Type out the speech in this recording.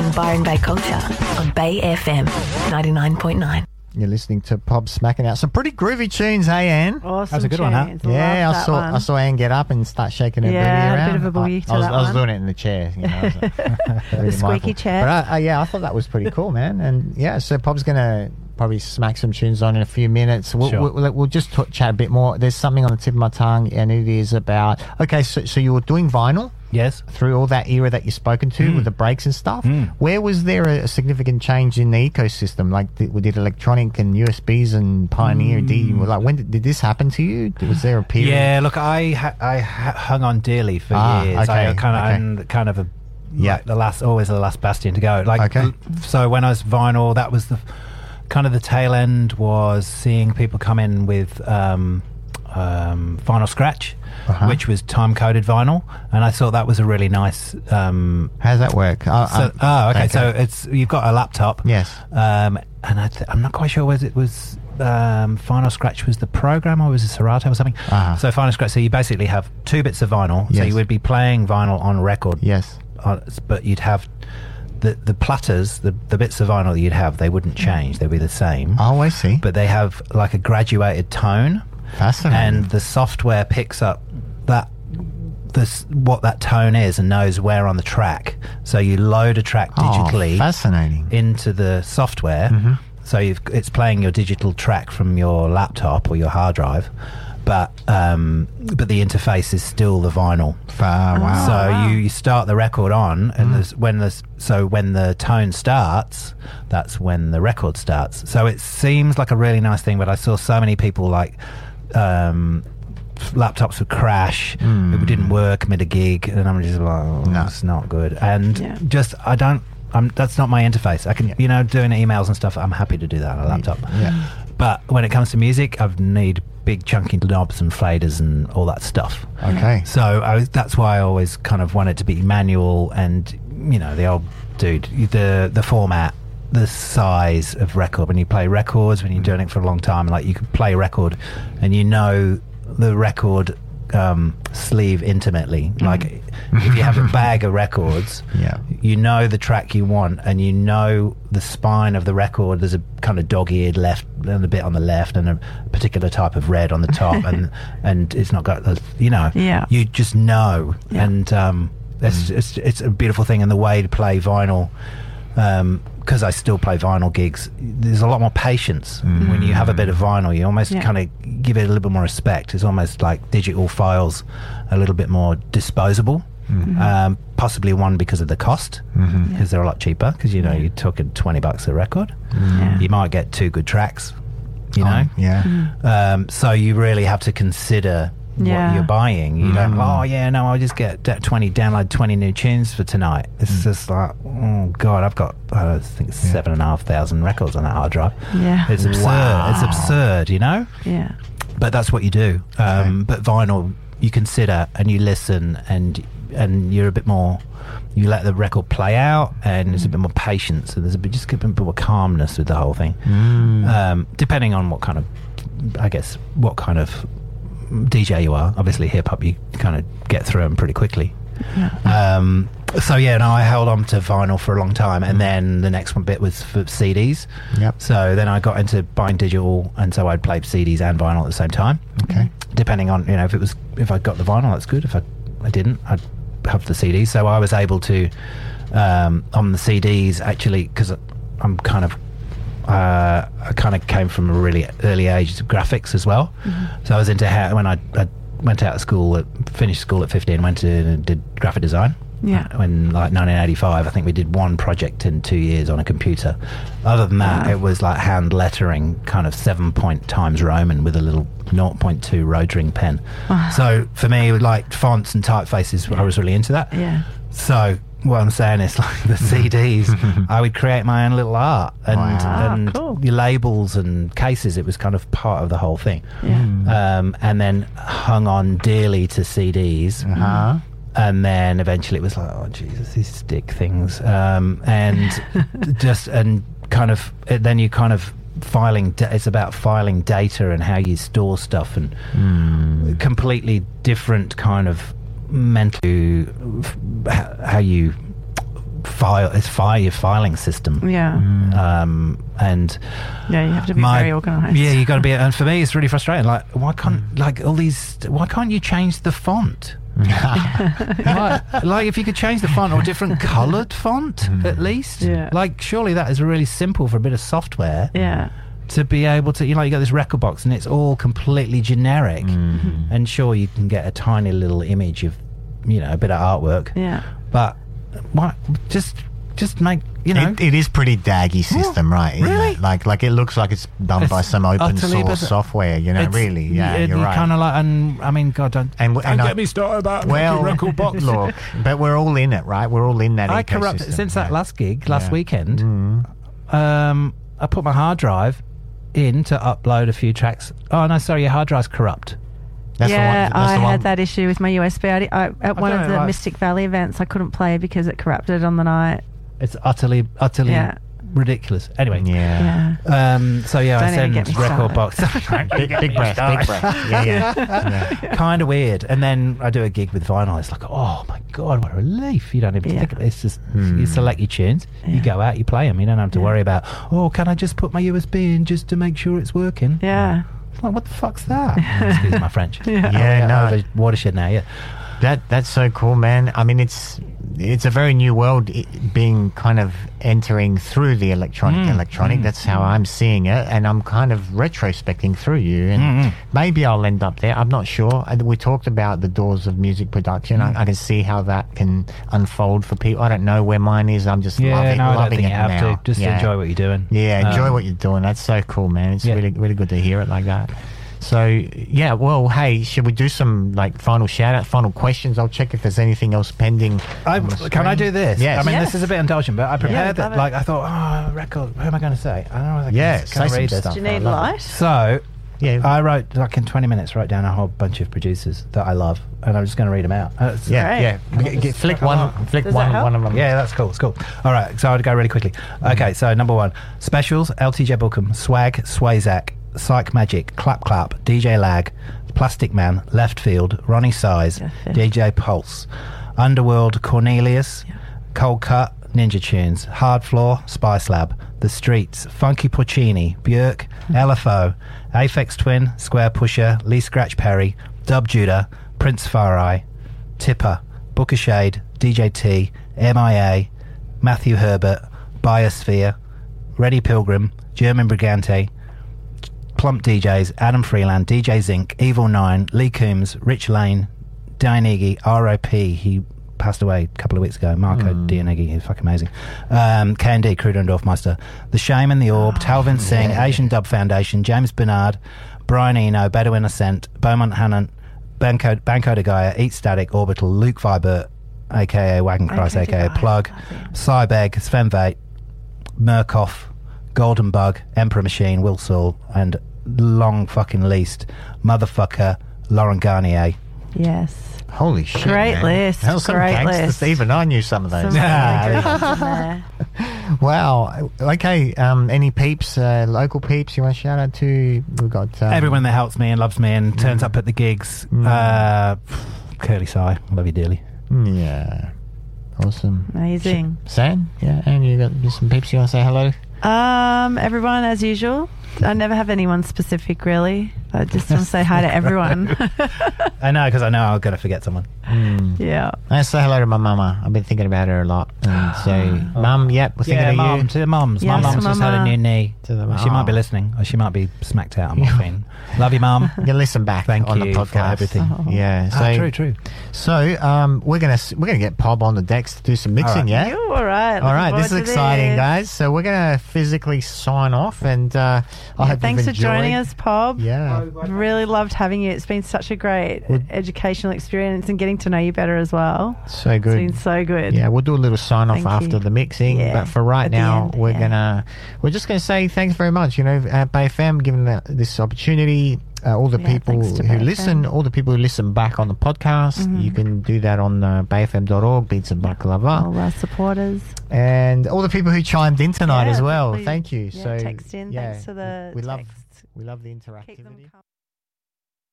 on Byron Bay Culture on Bay FM 99.9. You're listening to Pop Smacking Out. Some pretty groovy tunes, hey, Anne? Awesome. That's a good one, huh? Yeah, I saw Anne get up and start shaking her booty around. a bit of a boogie to I that was one. doing it in the chair. You know, The squeaky chair. But I thought that was pretty cool, man. And yeah, so Pop's going to probably smack some tunes on in a few minutes. We'll just chat a bit more. There's something on the tip of my tongue, and it is about... Okay, so you were doing vinyl? Yes. Through all that era that you've spoken to with the breaks and stuff. Where was there a significant change in the ecosystem? Like, did electronic and USBs and Pioneer like, when did this happen to you? Was there a period? Yeah, look, I hung on dearly for years. Okay, I'm kind of always the last bastion to go. Like, so when I was vinyl, that was the kind of the tail end, was seeing people come in with Vinyl Scratch, which was time-coded vinyl, and I thought that was a really nice... How does that work? So it's you've got a laptop. Yes. And I'm not quite sure whether it was Vinyl Scratch was the program or was it Serato or something. So Vinyl Scratch, so you basically have 2 bits of vinyl, so you would be playing vinyl on record. Yes. But you'd have... The platters, the bits of vinyl that you'd have, they wouldn't change. They'd be the same. Oh, I see. But they have like a graduated tone. Fascinating. And the software picks up what that tone is and knows where on the track. So you load a track digitally into the software. So it's playing your digital track from your laptop or your hard drive. But the interface is still the vinyl. Wow. So you start the record on, and when the tone starts, that's when the record starts. So it seems like a really nice thing, but I saw so many people like laptops would crash, it didn't work mid a gig, and I'm just like, it's not good. And that's not my interface. I can, doing emails and stuff, I'm happy to do that on a laptop. Yeah. But when it comes to music, I need big chunky knobs and faders and all that stuff. Okay. So that's why I always kind of want it to be manual, and the old dude, the format, the size of record. When you play records, when you're doing it for a long time, like you could play a record and the record sleeve intimately. Like if you have a bag of records, you know the track you want, and you know the spine of the record. There's a kind of dog-eared left and a bit on the left, and a particular type of red on the top, and it's not got you just know. And it's a beautiful thing. And the way to play vinyl, because I still play vinyl gigs, there's a lot more patience. When you have a bit of vinyl, you almost kind of give it a little bit more respect. It's almost like digital files, a little bit more disposable. Possibly one because of the cost, because they're a lot cheaper, because you're talking $20 a record. You might get 2 good tracks, so you really have to consider what you're buying. You don't I'll just get 20 new tunes for tonight. It's just like, oh god, I've got I think 7,500 records on that hard drive. It's absurd. It's absurd, but that's what you do. But vinyl, you consider and you listen, and you're a bit more, you let the record play out, and there's a bit more patience, and there's a bit more calmness with the whole thing. Depending on what kind of DJ you are. Obviously hip hop, you kind of get through them pretty quickly. I held on to vinyl for a long time, and then the next one bit was for CDs. So then I got into buying digital, and so I'd play CDs and vinyl at the same time. Depending on if I got the vinyl, that's good. If I didn't, I'd have the CDs. So I was able to on the CDs, actually, because I'm kind of I kind of came from a really early age of graphics as well. So I was into when I went out of school, finished school at 15, went to and did graphic design. When like 1985, I think we did one project in 2 years on a computer. Other than that, it was like hand lettering, kind of 7-point Times Roman with a little 0.2 rotring pen. So for me, like fonts and typefaces, I was really into that. So what I'm saying is, like the CDs, I would create my own little art and your labels and cases. It was kind of part of the whole thing. And then hung on dearly to CDs. And then eventually it was like, oh Jesus, these stick things, and then you kind of filing. It's about filing data and how you store stuff, and completely different kind of mental how you your filing system. Yeah. And you have to be very organised. Yeah, you got to be. And for me, it's really frustrating. Like, why can't you change the font? like if you could change the font or different coloured font at least. Yeah. Like, surely that is really simple for a bit of software. Yeah. To be able to, you got this record box and it's all completely generic. And sure, you can get a tiny little image of, a bit of artwork. Yeah. But why just make, It is pretty daggy system, right? Really? Like it looks like it's done by some open source software, really. Yeah, you're right. Kind of like, and I mean, God, don't get me started about record box. Look, but we're all in it, right? We're all in that. I corrupted since that last gig last weekend. I put my hard drive in to upload a few tracks. Oh no, sorry, your hard drive's corrupt. I had that issue with my USB. At one of the Mystic Valley events, I couldn't play because it corrupted on the night. It's utterly ridiculous. Anyway, so I send record box. big breath. Yeah. Kind of weird. And then I do a gig with vinyl. It's like, oh my God, what a relief! You don't even think of it. It's just you select your tunes, you go out, you play them. You don't have to worry about, can I just put my USB in just to make sure it's working? Yeah. Like, what the fuck's that? Excuse my French. Watershed now. Yeah. That's so cool, man. I mean, it's a very new world being kind of entering through the electronic. That's how I'm seeing it, and I'm kind of retrospecting through you, and maybe I'll end up there. I'm not sure. We talked about the doors of music production. I can see how that can unfold for people. I don't know where mine is. I'm just loving it now. Just enjoy what you're doing. Yeah, enjoy what you're doing. That's so cool, man. It's really, really good to hear it like that. So, well, hey, should we do some, final shout-out, final questions? I'll check if there's anything else pending. Can I do this? Yes. I mean, this is a bit indulgent, but I prepared that. I thought, record, who am I going to say? I don't know if I can read this. Do you need light? So, I wrote, in 20 minutes, write down a whole bunch of producers that I love, and I'm just going to read them out. Flick one of them. Yeah, that's cool. It's cool. All right, so I'll go really quickly. Okay, so number one, Specials, LTJ Bookham, Swag, Swayzak, Psych Magic, Clap Clap, DJ Lag, Plastic Man, Left Field, Ronnie Size, DJ Pulse, Underworld, Cornelius, Cold Cut, Ninja Tunes, Hard Floor, Spice Lab, The Streets, Funky Porcini, Björk, LFO, Aphex Twin, Square Pusher, Lee Scratch Perry, Dub Judah, Prince Farai, Tipper, Booker Shade, DJ T, MIA, Matthew Herbert, Biosphere, Reddy Pilgrim, German Brigante, Plump DJs, Adam Freeland, DJ Zinc, Evil 9, Lee Coombs, Rich Lane, Dianigi, R.O.P. He passed away a couple of weeks ago. Marco Dianigi, he's fucking amazing. K&D, Kruder and Dorfmeister. The Shame and the Orb, Talvin Singh, Asian Dub Foundation, James Bernard, Brian Eno, Bedouin Ascent, Beaumont Hannon, Banco de Gaia, Eat Static, Orbital, Luke Vibert, a.k.a. Wagon Christ, a.k.a. Plug, Cybeg, Sven Veit, Murkoff, Golden Bug, Emperor Machine, Will Saul, and long fucking least, Motherfucker, Lauren Garnier. Yes. Holy shit, Great list. Great list. Even I knew some of those. Wow. Okay. Any peeps, local peeps you want to shout out to? We've got... everyone that helps me and loves me and turns up at the gigs. Curly Sai, love you dearly. Yeah. Awesome. Amazing. Sam? Yeah, and you got some peeps you want to say hello? Everyone, as usual. I never have anyone specific, really. I just want to say hi to everyone. I know, because I know I'm going to forget someone. Yeah. I say hello to my mama. I've been thinking about her a lot. And so, Mum, we're thinking of you. To the mums. Yes, my mum's just had a new knee. She might be listening, or she might be smacked out on morphine. Love you, Mum. You can listen back Thank on you the podcast. for everything. Yeah. So, true. So, we're gonna get Pob on the decks to do some mixing. All right. All right. All right. This is exciting, guys. So we're gonna physically sign off, and I hope thanks for joining us, Pob. Yeah. Really loved having you. It's been such a great educational experience and getting to know you better as well. So good. It's been so good. Yeah, we'll do a little sign off after the mixing, but for right now, we're just gonna say thanks very much. At Bay FM, given this opportunity. All the people who listen, all the people who listen back on the podcast, you can do that on bayfm.org, Beats and Baklava. All our supporters. And all the people who chimed in tonight as well. Thank you. Text in. Thanks for the we love the interactivity.